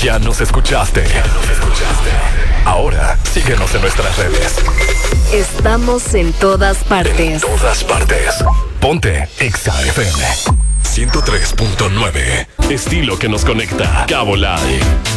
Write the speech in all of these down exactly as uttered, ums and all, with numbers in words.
Ya nos escuchaste. Ya nos escuchaste. Ahora, síguenos en nuestras redes. Estamos en todas partes. En todas partes. Ponte Exa F M ciento tres punto nueve. Estilo que nos conecta. Cabo Live.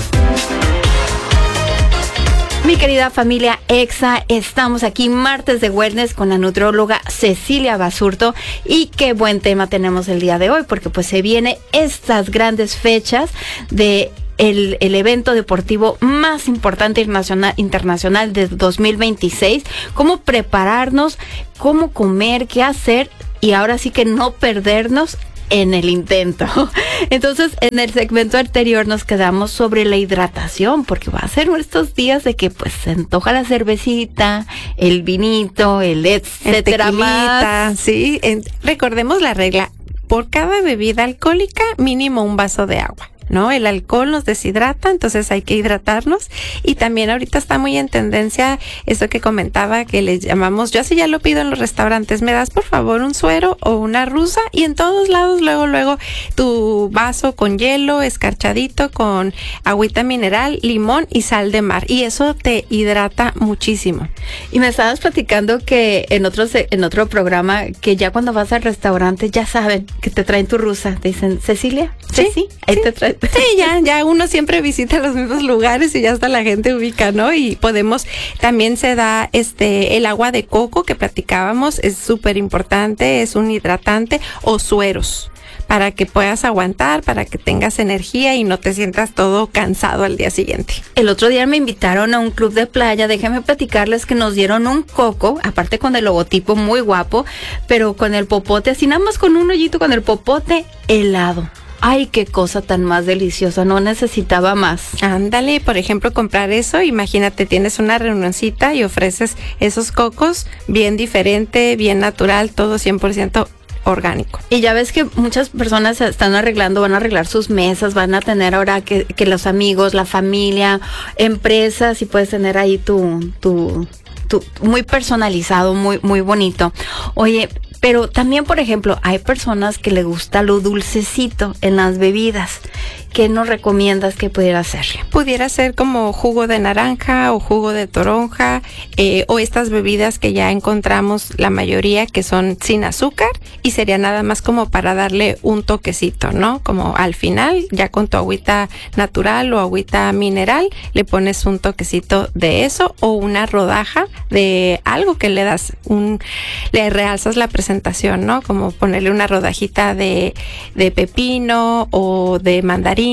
Mi querida familia Exa, estamos aquí martes de Wellness con la nutrióloga Cecilia Basurto, y qué buen tema tenemos el día de hoy, porque pues se vienen estas grandes fechas de el, el evento deportivo más importante internacional, internacional de dos mil veintiséis, cómo prepararnos, cómo comer, qué hacer y ahora sí que no perdernos en el intento. Entonces, en el segmento anterior nos quedamos sobre la hidratación, porque va a ser estos días de que pues se antoja la cervecita, el vinito, el etcétera el más. Sí, en, recordemos la regla: por cada bebida alcohólica, mínimo un vaso de agua, ¿no? El alcohol nos deshidrata, entonces hay que hidratarnos. Y también ahorita está muy en tendencia eso que comentaba, que les llamamos, yo así ya lo pido en los restaurantes: me das por favor un suero o una rusa, y en todos lados luego luego tu vaso con hielo escarchadito, con agüita mineral, limón y sal de mar, y eso te hidrata muchísimo. Y me estabas platicando que en otro en otro programa, que ya cuando vas al restaurante ya saben que te traen tu rusa, te dicen: Cecilia, sí, sí, ahí sí. te traen. Sí, ya, ya uno siempre visita los mismos lugares y ya hasta la gente ubica, ¿no? Y podemos, también se da este, el agua de coco que platicábamos, es súper importante, es un hidratante, o sueros, para que puedas aguantar, para que tengas energía y no te sientas todo cansado al día siguiente. El otro día me invitaron a un club de playa, déjenme platicarles que nos dieron un coco, aparte con el logotipo muy guapo, pero con el popote, así nada más con un hoyito con el popote helado. Ay, qué cosa tan más deliciosa, no necesitaba más. Ándale, por ejemplo, comprar eso, imagínate, tienes una reunioncita y ofreces esos cocos bien diferente, bien natural, todo cien por ciento orgánico. Y ya ves que muchas personas se están arreglando, van a arreglar sus mesas, van a tener ahora que, que los amigos, la familia, empresas, y puedes tener ahí tu, tu, tu muy personalizado, muy, muy bonito. Oye, pero también, por ejemplo, hay personas que le gusta lo dulcecito en las bebidas. ¿Qué nos recomiendas que pudiera hacerle? Pudiera ser como jugo de naranja o jugo de toronja, eh, o estas bebidas que ya encontramos la mayoría que son sin azúcar, y sería nada más como para darle un toquecito, ¿no? Como al final, ya con tu agüita natural o agüita mineral, le pones un toquecito de eso, o una rodaja de algo que le das un, le realzas la presentación, ¿no? Como ponerle una rodajita de, de pepino o de mandarina,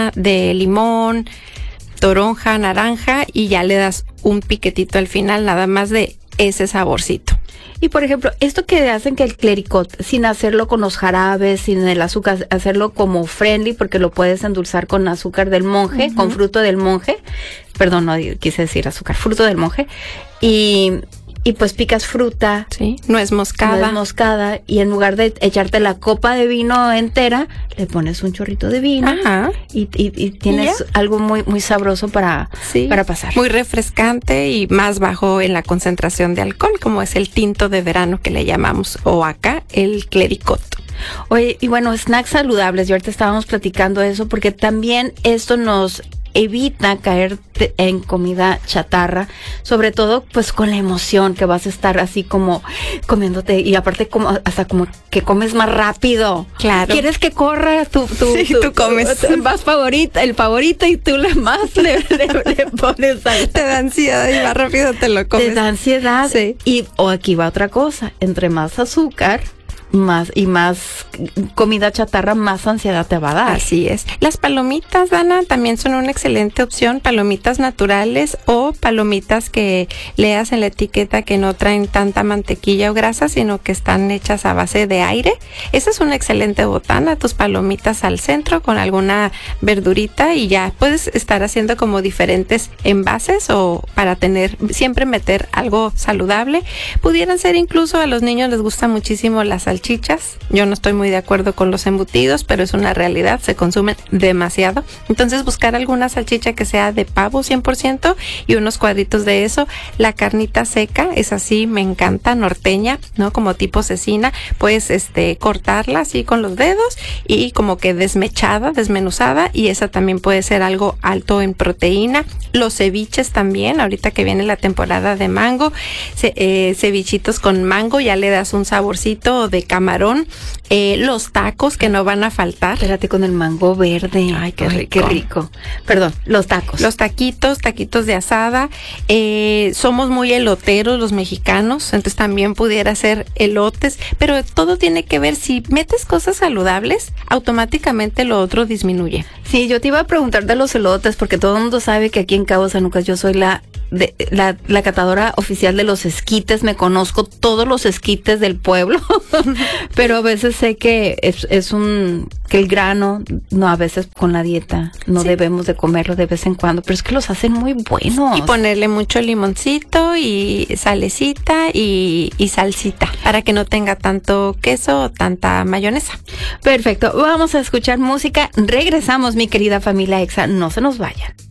de limón, toronja, naranja, y ya le das un piquetito al final, nada más de ese saborcito. Y por ejemplo, esto que hacen que el clericot, sin hacerlo con los jarabes, sin el azúcar, hacerlo como friendly, porque lo puedes endulzar con azúcar del monje, uh-huh. con fruto del monje, perdón, no quise decir azúcar, fruto del monje, y... Y pues picas fruta, sí, nuez moscada. nuez moscada, y en lugar de echarte la copa de vino entera, le pones un chorrito de vino. Ajá. Y, y, y tienes ¿Ya? algo muy muy sabroso para, sí, para pasar. Muy refrescante y más bajo en la concentración de alcohol, como es el tinto de verano que le llamamos, o acá el clericot. Oye, y bueno, snacks saludables, y ahorita estábamos platicando eso, porque también esto nos evita caer en comida chatarra, sobre todo pues con la emoción que vas a estar así como comiéndote, y aparte como hasta como que comes más rápido. Claro. Quieres que corra tu tu, sí, tu tú comes tu, más favorita, el favorito, y tú le más le, le, le pones al... Te da ansiedad y más rápido te lo comes. Te da ansiedad. Sí. Y o aquí va otra cosa, entre más azúcar más y más comida chatarra, más ansiedad te va a dar. Así es. Las palomitas, Dana, también son una excelente opción, palomitas naturales o palomitas que leas en la etiqueta que no traen tanta mantequilla o grasa, sino que están hechas a base de aire. Esa es una excelente botana, tus palomitas al centro con alguna verdurita, y ya puedes estar haciendo como diferentes envases, o para tener, siempre meter algo saludable. Pudieran ser incluso, a los niños les gusta muchísimo las salchichas. Yo no estoy muy de acuerdo con los embutidos, pero es una realidad, se consumen demasiado. Entonces buscar alguna salchicha que sea de pavo cien por ciento y unos cuadritos de eso. La carnita seca es así, me encanta, norteña, ¿no? Como tipo cecina, puedes este cortarla así con los dedos y como que desmechada, desmenuzada, y esa también puede ser algo alto en proteína. Los ceviches también, ahorita que viene la temporada de mango, ce, eh, cevichitos con mango, ya le das un saborcito de camarón. Eh, los tacos que no van a faltar. Espérate, con el mango verde. Ay, qué Ay, rico. qué rico. Perdón, los tacos. Los taquitos, taquitos de asada. Eh, somos muy eloteros los mexicanos, entonces también pudiera ser elotes, pero todo tiene que ver, si metes cosas saludables, automáticamente lo otro disminuye. Sí, yo te iba a preguntar de los elotes, porque todo el mundo sabe que aquí en Cabo San Lucas yo soy la de, la, la catadora oficial de los esquites, me conozco todos los esquites del pueblo, pero a veces sé que es, es un, que el grano, no, a veces con la dieta no sí. debemos de comerlo de vez en cuando, pero es que los hacen muy buenos. Y ponerle mucho limoncito y salecita y, y salsita, para que no tenga tanto queso o tanta mayonesa. Perfecto, vamos a escuchar música, regresamos, mi querida familia Exa, no se nos vayan.